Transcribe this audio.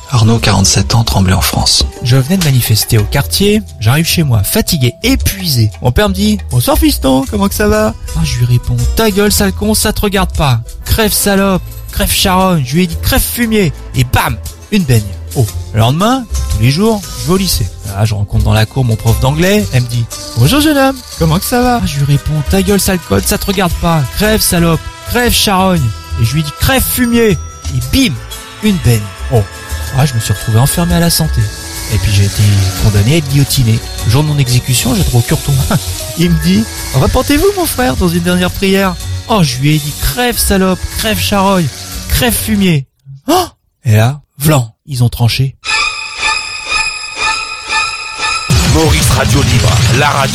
Arnaud, 47 ans, Tremblay en France. Je venais de manifester au quartier, j'arrive chez moi, fatigué, épuisé. Mon père me dit « Bonsoir fiston, comment que ça va ?» Je lui réponds « Ta gueule sale con, ça te regarde pas. Crève salope, crève charogne. » Je lui ai dit « Crève fumier. » Et bam, une baigne. Oh, le lendemain, tous les jours, je vais au lycée. Là, je rencontre dans la cour mon prof d'anglais, elle me dit « Bonjour jeune homme, comment que ça va ?» Je lui réponds « Ta gueule sale code, ça te regarde pas. Crève salope, crève charogne. » Et je lui dis « Crève fumier. » Et bim, une baigne. Oh. Je me suis retrouvé enfermé à la santé. Et puis j'ai été condamné à être guillotiné. Le jour de mon exécution, j'ai trouvé au curton. Il me dit « Repentez-vous mon frère dans une dernière prière. » Je lui ai dit « Crève salope, crève charogne, crève fumier. » Et là, vlan, ils ont tranché. Maurice Radio Libre, la radio